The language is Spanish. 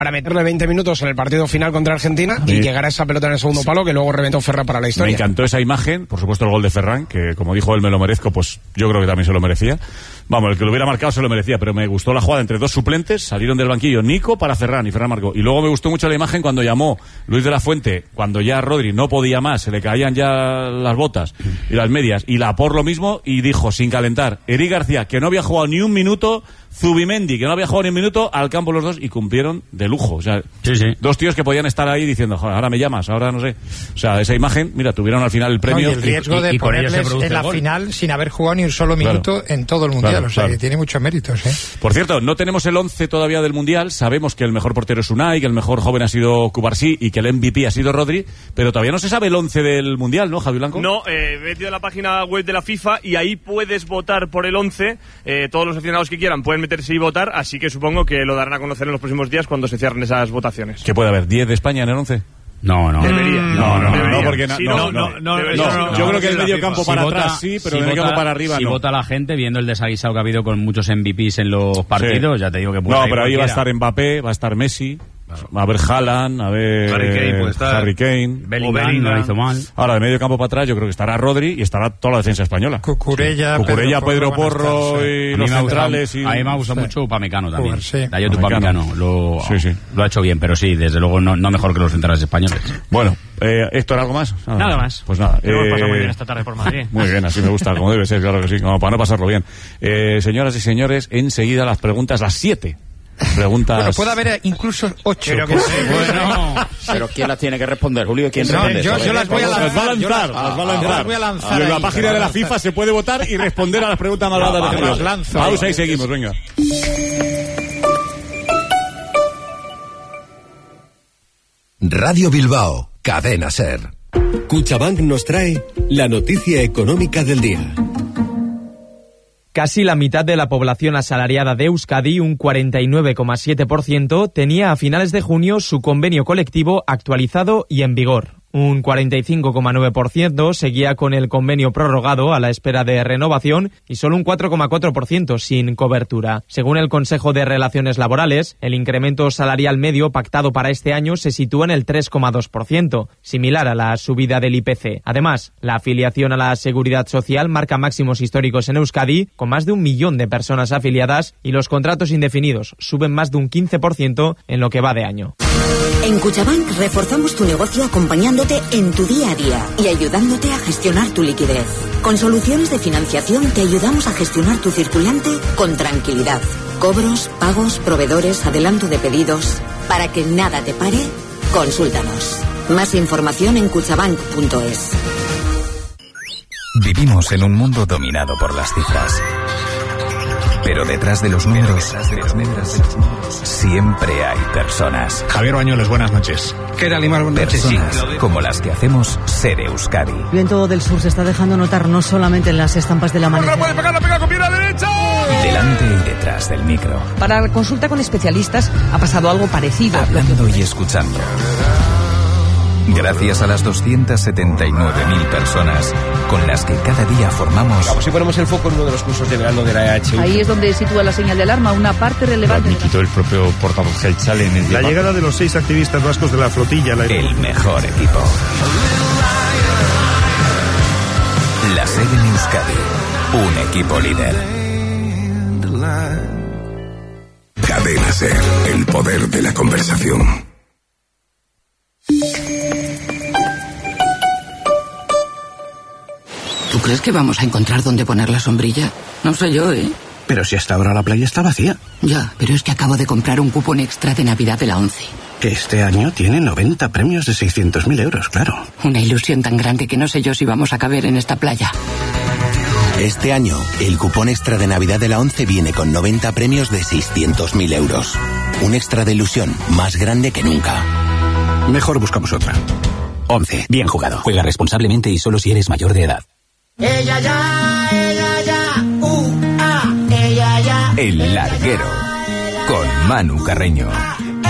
para meterle 20 minutos en el partido final contra Argentina y llegar a esa pelota en el segundo palo que luego reventó Ferran para la historia. Me encantó esa imagen, por supuesto el gol de Ferran, que como dijo él me lo merezco, pues yo creo que también se lo merecía. Vamos, el que lo hubiera marcado se lo merecía, pero me gustó la jugada entre dos suplentes, salieron del banquillo Nico para Ferran y Ferran marcó. Y luego me gustó mucho la imagen cuando llamó Luis de la Fuente, cuando ya Rodri no podía más, se le caían ya las botas y las medias, y la por lo mismo, y dijo sin calentar, Eric García, que no había jugado ni un minuto, Zubimendi, que no había jugado ni un minuto, al campo los dos, y cumplieron de lujo. O sea, dos tíos que podían estar ahí diciendo, joder, ahora me llamas, ahora no sé. O sea, esa imagen, mira, tuvieron al final el premio. Y el riesgo de ponerles en la final sin haber jugado ni un solo minuto en todo el Mundial. O sea, que tiene muchos méritos, ¿eh? Por cierto, no tenemos el 11 todavía del Mundial. Sabemos que el mejor portero es Unai, que el mejor joven ha sido Cubarsí y que el MVP ha sido Rodri, pero todavía no se sabe el 11 del Mundial, ¿no, Javi Blanco? No, vete a la página web de la FIFA y ahí puedes votar por el 11. Todos los aficionados que quieran pueden meterse y votar, así que supongo que lo darán a conocer en los próximos días cuando se cierren esas votaciones. ¿Qué puede haber? ¿10 de España en el 11? No. Debería. No, porque no. Yo creo que el medio campo para atrás sí, pero el medio campo para arriba si no. Si vota la gente, viendo el desaguisado que ha habido con muchos MVPs en los partidos, ya te digo que puede. No, pero ahí va a estar Mbappé, va a estar Messi. Va a haber Haaland, a ver Harry Kane, Bellingham no lo hizo mal. Ahora de medio campo para atrás yo creo que estará Rodri y estará toda la defensa española. Cucurella, Pedro Porro y los centrales. A mí me gusta mucho Upamecano también. Dayot Upamecano lo ha hecho bien, pero sí, desde luego no mejor que los centrales españoles. Bueno, Héctor, ¿algo más? Nada más. Pues nada. Hemos pasado muy bien esta tarde por Madrid. Muy bien, así me gusta, como debe ser, claro que sí, como para no pasarlo bien. Señoras y señores, enseguida las preguntas, las 7. Preguntas. Bueno, puede haber incluso 8. Pero ¿quién las tiene que responder, Julio? ¿Quién responde? Yo las voy a lanzar. Las va a lanzar. En la página de la FIFA se puede votar y responder a las preguntas malvadas de Julio. Pausa y seguimos, venga. Radio Bilbao, Cadena SER. Cuchabank nos trae la noticia económica del día. Casi la mitad de la población asalariada de Euskadi, un 49,7%, tenía a finales de junio su convenio colectivo actualizado y en vigor. Un 45,9% seguía con el convenio prorrogado a la espera de renovación y solo un 4,4% sin cobertura. Según el Consejo de Relaciones Laborales, el incremento salarial medio pactado para este año se sitúa en el 3,2%, similar a la subida del IPC. Además, la afiliación a la Seguridad Social marca máximos históricos en Euskadi, con más de 1 millón de personas afiliadas, y los contratos indefinidos suben más de un 15% en lo que va de año. En Cuchabank reforzamos tu negocio acompañándote en tu día a día y ayudándote a gestionar tu liquidez. Con soluciones de financiación te ayudamos a gestionar tu circulante con tranquilidad. Cobros, pagos, proveedores, adelanto de pedidos. Para que nada te pare, consúltanos. Más información en cuchabank.es. Vivimos en un mundo dominado por las cifras. Pero detrás de los números siempre hay personas. Javier Bañueles, buenas noches. ¿Qué tal, Limar? Personas como las que hacemos Ser Euskadi. El viento del sur se está dejando notar no solamente en las estampas de la amanecer. ¡La puede pegar, la pega con pierna derecha! Delante y detrás del micro. Para la consulta con especialistas ha pasado algo parecido. Hablando y escuchando. Gracias a las 279.000 personas con las que cada día formamos... Vamos, si ponemos el foco en uno de los cursos de verano de la EHU. Ahí es donde sitúa la señal de alarma, una parte relevante... Lo admitido el propio portavoz del Challenge. La llegada de los 6 activistas vascos de la flotilla... El mejor equipo. La SER en Euskadi. Un equipo líder. Cadena SER, el poder de la conversación. ¿Tú crees que vamos a encontrar dónde poner la sombrilla? No sé yo, ¿eh? Pero si hasta ahora la playa está vacía. Ya, pero es que acabo de comprar un cupón extra de Navidad de la ONCE. Que este año tiene 90 premios de 600.000 euros, claro. Una ilusión tan grande que no sé yo si vamos a caber en esta playa. Este año, el cupón extra de Navidad de la ONCE viene con 90 premios de 600.000 euros. Un extra de ilusión más grande que nunca. Mejor buscamos otra. ONCE, bien jugado. Juega responsablemente y solo si eres mayor de edad. Ella ya, ella ya, El Larguero, con Manu Carreño.